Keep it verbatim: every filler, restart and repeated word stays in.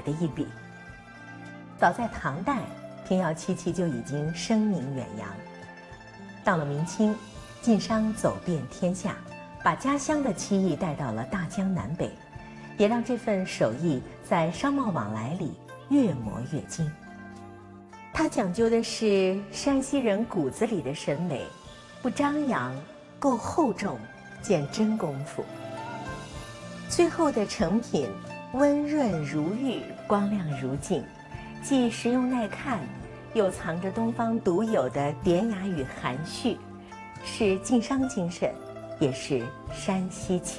的一笔。早在唐代，平遥漆器就已经声名远扬。到了明清，晋商走遍天下，把家乡的漆艺带到了大江南北，也让这份手艺在商贸往来里越磨越精。它讲究的是山西人骨子里的审美，不张扬，够厚重，见真功夫。最后的成品温润如玉，光亮如镜，既实用耐看，又藏着东方独有的典雅与含蓄，是晋商精神，也是山西气。